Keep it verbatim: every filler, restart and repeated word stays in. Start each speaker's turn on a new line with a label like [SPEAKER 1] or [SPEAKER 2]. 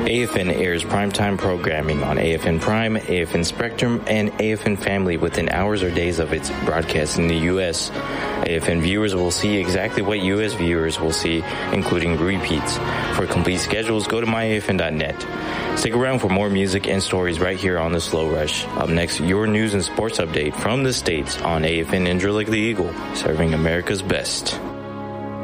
[SPEAKER 1] A F N airs primetime programming on A F N Prime, A F N Spectrum, and A F N Family within hours or days of its broadcast in the U S. A F N viewers will see exactly what U S viewers will see, including repeats. For complete schedules, go to my A F N dot net. Stick around for more music and stories right here on The Slow Rush. Up next, your news and sports update from the States on A F N Indra Lake the Eagle, serving America's best.